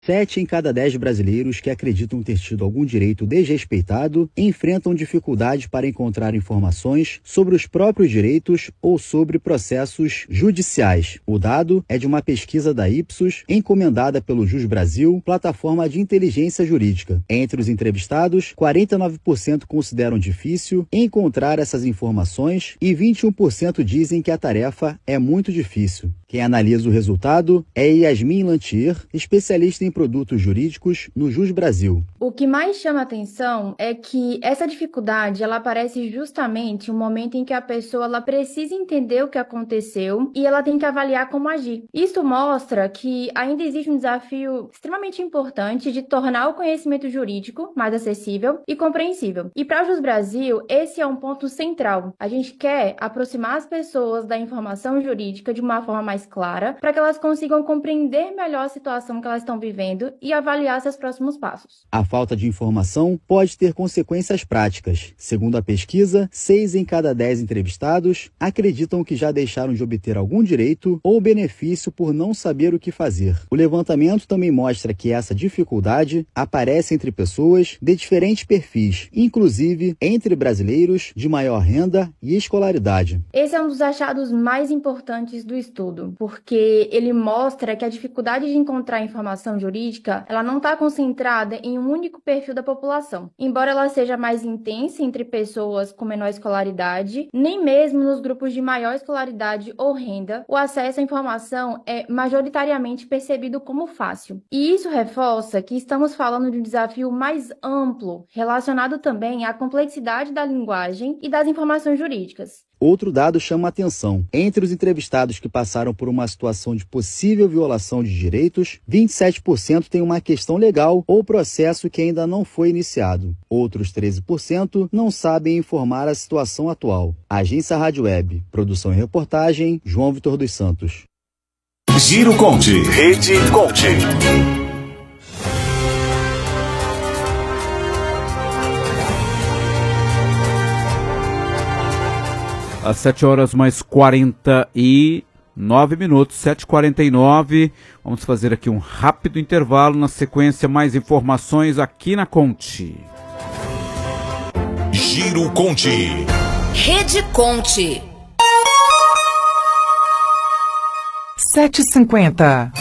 7 em cada 10 brasileiros que acreditam ter tido algum direito desrespeitado enfrentam dificuldade para encontrar informações sobre os próprios direitos ou sobre processos judiciais. O dado é de uma pesquisa da Ipsos, encomendada pelo Jus Brasil, plataforma de inteligência jurídica. Entre os entrevistados, 49% consideram difícil encontrar essas informações e 21% dizem que a tarefa é muito difícil. Quem analisa o resultado é Yasmin Lantier, especialista em produtos jurídicos no Jus Brasil. O que mais chama atenção é que essa dificuldade ela aparece justamente no momento em que a pessoa ela precisa entender o que aconteceu e ela tem que avaliar como agir. Isso mostra que ainda existe um desafio extremamente importante de tornar o conhecimento jurídico mais acessível e compreensível. E para o Jus Brasil, esse é um ponto central. A gente quer aproximar as pessoas da informação jurídica de uma forma mais clara, para que elas consigam compreender melhor a situação que elas estão vivendo e avaliar seus próximos passos. A falta de informação pode ter consequências práticas. Segundo a pesquisa, 6 em cada 10 entrevistados acreditam que já deixaram de obter algum direito ou benefício por não saber o que fazer. O levantamento também mostra que essa dificuldade aparece entre pessoas de diferentes perfis, inclusive entre brasileiros de maior renda e escolaridade. Esse é um dos achados mais importantes do estudo, porque ele mostra que a dificuldade de encontrar informação jurídica, ela não está concentrada em um único perfil da população. Embora ela seja mais intensa entre pessoas com menor escolaridade, nem mesmo nos grupos de maior escolaridade ou renda, o acesso à informação é majoritariamente percebido como fácil. E isso reforça que estamos falando de um desafio mais amplo, relacionado também à complexidade da linguagem e das informações jurídicas. Outro dado chama a atenção. Entre os entrevistados que passaram por uma situação de possível violação de direitos, 27% têm uma questão legal ou processo que ainda não foi iniciado. Outros 13% não sabem informar a situação atual. Agência Rádio Web. Produção e reportagem, João Vitor dos Santos. Giro Conte. Rede Conte. Às 7h49, 7h49. Vamos fazer aqui um rápido intervalo. Na sequência, mais informações aqui na Conte. Giro Conte. Rede Conte. 7h50.